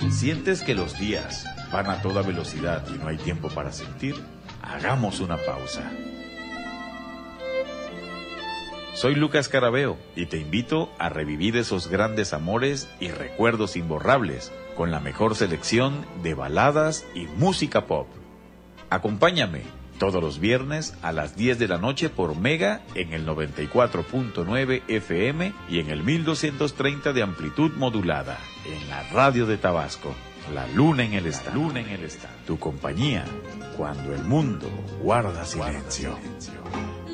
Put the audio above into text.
¿Sientes que los días van a toda velocidad y no hay tiempo para sentir? Hagamos una pausa. Soy Lucas Carabeo y te invito a revivir esos grandes amores y recuerdos imborrables con la mejor selección de baladas y música pop. Acompáñame todos los viernes a las 10 de la noche por Mega en el 94.9 FM y en el 1230 de amplitud modulada en la radio de Tabasco. La luna en el estadio. Tu compañía cuando el mundo guarda silencio.